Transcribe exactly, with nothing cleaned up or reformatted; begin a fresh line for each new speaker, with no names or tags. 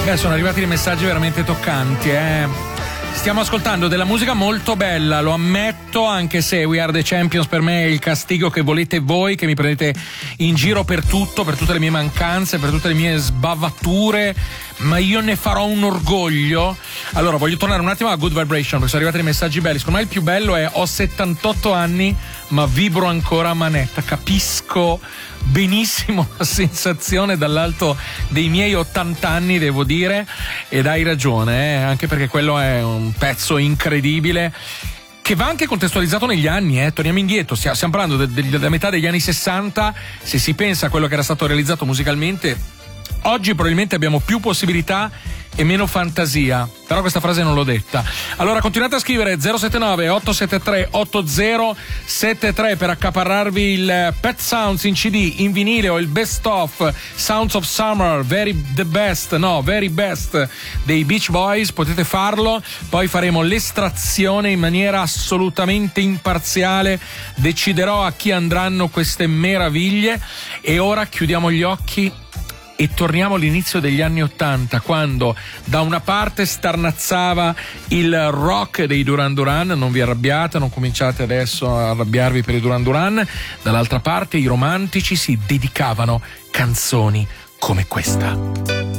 Beh, sono arrivati dei messaggi veramente toccanti, eh. Stiamo ascoltando della musica molto bella, lo ammetto, anche se We Are The Champions per me è il castigo che volete voi, che mi prendete in giro per tutto, per tutte le mie mancanze, per tutte le mie sbavature, ma io ne farò un orgoglio. Allora, voglio tornare un attimo a Good Vibration, perché sono arrivati dei messaggi belli. Secondo me il più bello è: ho settantotto anni, ma vibro ancora a manetta. Capisco benissimo la sensazione dall'alto dei miei ottanta anni, devo dire, ed hai ragione, eh? Anche perché quello è un pezzo incredibile che va anche contestualizzato negli anni, eh? Torniamo indietro, stiamo parlando de- de- della metà degli anni sessanta. Se si pensa a quello che era stato realizzato musicalmente, oggi probabilmente abbiamo più possibilità e meno fantasia, però questa frase non l'ho detta. Allora continuate a scrivere zero sette nove otto sette tre otto zero sette tre per accaparrarvi il Pet Sounds in C D, in vinile, o il Best of Sounds of Summer, very the best, no, very best dei Beach Boys. Potete farlo, poi faremo l'estrazione in maniera assolutamente imparziale, deciderò a chi andranno queste meraviglie. E ora chiudiamo gli occhi e torniamo all'inizio degli anni Ottanta, quando da una parte starnazzava il rock dei Duran Duran, non vi arrabbiate, non cominciate adesso a arrabbiarvi per i Duran Duran, dall'altra parte i romantici si dedicavano canzoni come questa.